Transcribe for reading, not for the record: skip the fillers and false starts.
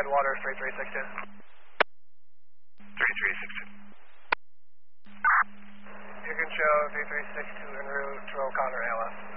Headwaters 3362. 3362. You can show 3362 en route to O'Connor ALS.